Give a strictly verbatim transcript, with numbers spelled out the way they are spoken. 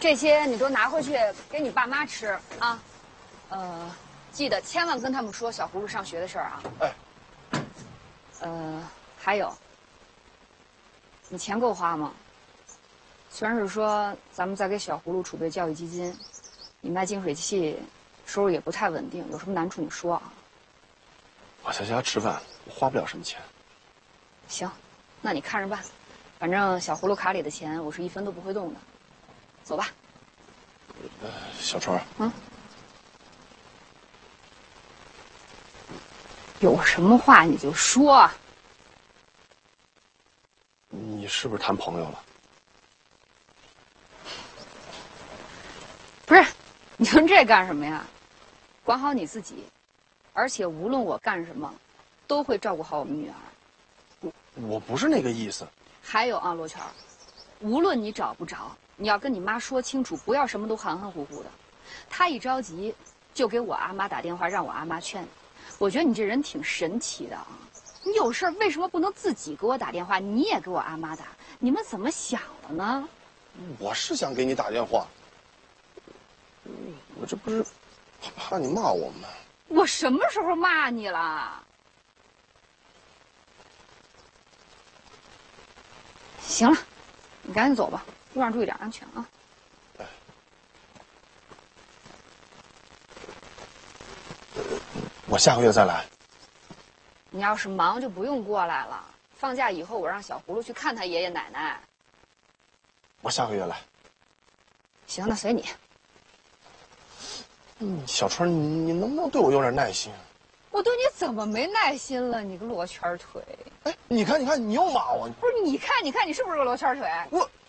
这些你都拿回去给你爸妈吃啊。呃，记得千万跟他们说小葫芦上学的事儿啊。 哎。 呃，还有，你钱够花吗？虽然是说咱们在给小葫芦储备教育基金，你卖净水器，收入也不太稳定，有什么难处你说啊。 我在家吃饭，我花不了什么钱。 行，那你看着办，反正小葫芦卡里的钱我是一分都不会动的。走吧。 呃，小春儿。 嗯。有什么话你就说。 你是不是谈朋友了？ 不是，你问这干什么呀？管好你自己，而且无论我干什么，都会照顾好我们女儿。 我我不是那个意思。 还有啊，罗圈，无论你找不着，你要跟你妈说清楚，不要什么都含含糊糊的。她一着急就给我阿妈打电话，让我阿妈劝你。我觉得你这人挺神奇的啊！你有事为什么不能自己给我打电话，你也给我阿妈打？你们怎么想了呢？ 我是想给你打电话，我这不是怕你骂我吗？ 我什么时候骂你了？行了，你赶紧走吧，路上注意点安全啊！ 哎，我下个月再来。 你要是忙就不用过来了。放假以后，我让小葫芦去看他爷爷奶奶。 我下个月来。 行，那随你。 嗯，小春，你你能不能对我有点耐心？ 我对你怎么没耐心了？你个罗圈腿！ 哎，你看，你看，你又骂我。 不是，你看，你看，你是不是个罗圈腿？ 我。